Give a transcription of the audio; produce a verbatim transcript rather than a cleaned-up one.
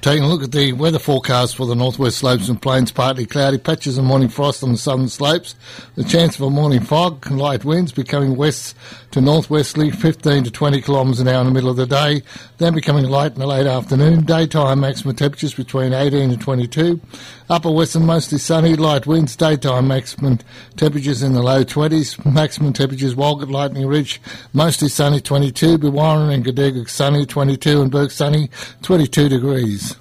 Taking a look at the weather forecast for the northwest slopes and plains, partly cloudy, patches of morning frost on the southern slopes, the chance of a morning fog, light winds becoming west to northwesterly, fifteen to twenty kilometres an hour in the middle of the day, then becoming light in the late afternoon. Daytime maximum temperatures between eighteen and twenty-two. Upper western mostly sunny, light winds. Daytime maximum temperatures in the low twenties. Maximum temperatures Walgett, Lightning Ridge mostly sunny, twenty-two. Biwarra and Gadega sunny, twenty-two, and Burke sunny, twenty-two degrees.